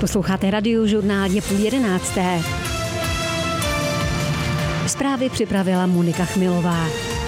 Posloucháte Radiožurnál, je 10:30. Zprávy připravila Monika Chmilová.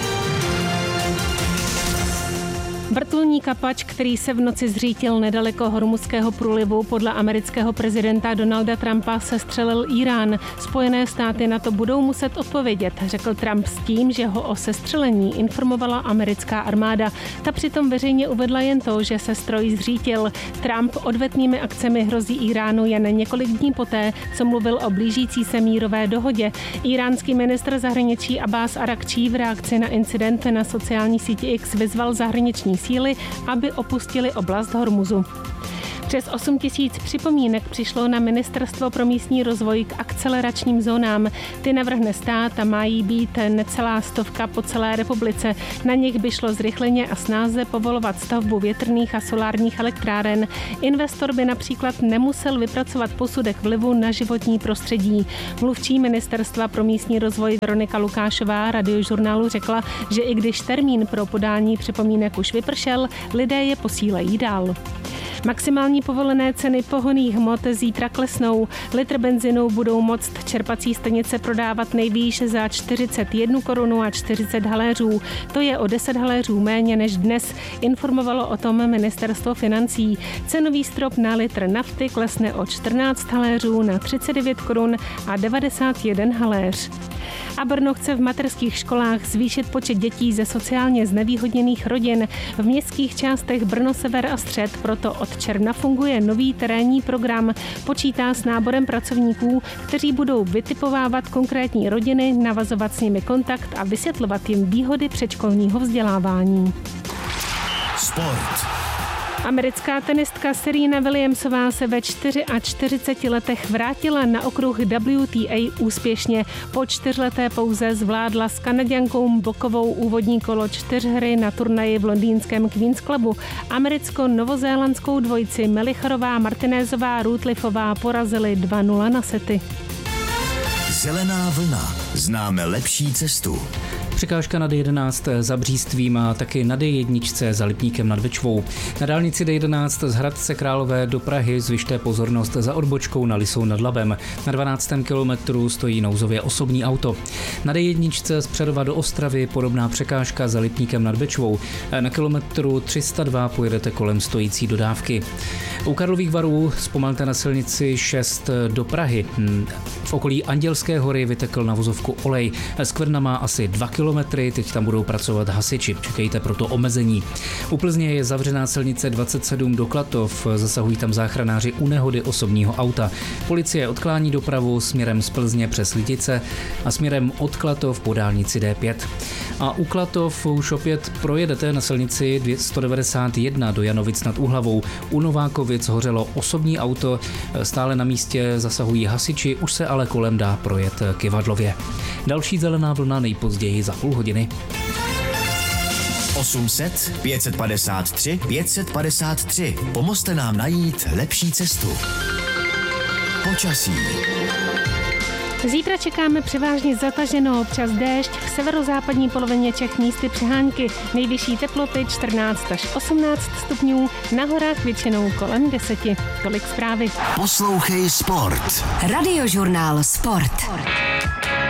Vrtulník Kapač, který se v noci zřítil nedaleko Hormuzského průlivu, podle amerického prezidenta Donalda Trumpa sestřelil Írán. Spojené státy na to budou muset odpovědět, řekl Trump s tím, že ho o sestřelení informovala americká armáda. Ta přitom veřejně uvedla jen to, že se stroj zřítil. Trump odvetnými akcemi hrozí Íránu jen několik dní poté, co mluvil o blížící se mírové dohodě. Íránský ministr zahraničí Abbas Arakčí v reakci na incident na sociální síti X vyzval zahraniční síly, aby opustili oblast Hormuzu. Přes 8 000 připomínek přišlo na Ministerstvo pro místní rozvoj k akceleračním zónám. Ty navrhne stát a mají být necelá 100 po celé republice. Na nich by šlo zrychleně a snáze povolovat stavbu větrných a solárních elektráren. Investor by například nemusel vypracovat posudek vlivu na životní prostředí. Mluvčí Ministerstva pro místní rozvoj Veronika Lukášová Radiožurnálu řekla, že i když termín pro podání připomínek už vypršel, lidé je posílají dál. Maximální povolené ceny pohonných hmot zítra klesnou. Litr benzinu budou moct čerpací stanice prodávat nejvýš za 41 korunu a 40 haléřů. To je o 10 haléřů méně než dnes, informovalo o tom Ministerstvo financí. Cenový strop na litr nafty klesne o 14 haléřů na 39 korun a 91 haléř. A Brno chce v mateřských školách zvýšit počet dětí ze sociálně znevýhodněných rodin. V městských částech Brno Sever a Střed proto od června funguje nový terénní program. Počítá s náborem pracovníků, kteří budou vytipovávat konkrétní rodiny, navazovat s nimi kontakt a vysvětlovat jim výhody předškolního vzdělávání. Sport. Americká tenistka Serena Williamsová se ve 44 letech vrátila na okruh WTA úspěšně. Po 4leté pauze zvládla s Kanaďankou blokovou úvodní kolo 4 hry na turnaji v londýnském Queen's Clubu. Americko-novozélandskou dvojici Melicharová, Martinézová, Rutliffová porazili 2-0 na sety. Zelená vlna. Známe lepší cestu. Překážka na D11 za Břístvím a taky na D1 za Lipníkem nad Bečvou. Na dálnici D11 z Hradce Králové do Prahy zvyšte pozornost za odbočkou na Lisou nad Labem. Na 12. kilometru stojí nouzově osobní auto. Na D1 z Přerova do Ostravy podobná překážka za Lipníkem nad Bečvou. Na kilometru 302 pojedete kolem stojící dodávky. U Karlových Varů zpomalte na silnici 6 do Prahy. V okolí Andělské hory vytekl na vozovku olej. Skvrna má asi 2 kilometry, teď tam budou pracovat hasiči, čekejte proto omezení. U Plzně je zavřená silnice 27 do Klatov, zasahují tam záchranáři u nehody osobního auta. Policie odklání dopravu směrem z Plzně přes Lidice a směrem od Klatov po dálnici D5. A u Klatov už opět projedete na silnici 191 do Janovic nad Úhlavou. U Novákovic hořelo osobní auto, stále na místě zasahují hasiči, už se ale kolem dá projet k Ivadlově. Další zelená vlna nejpozději za půl hodiny. 800 553 553. Pomozte nám najít lepší cestu. Počasí. Zítra čekáme převážně zataženo, občas déšť, v severozápadní polovině Čech místy přehánky. Nejvyšší teploty 14 až 18 stupňů, na horách většinou kolem 10. Tolik zprávy. Poslouchej Sport. Radiožurnál Sport.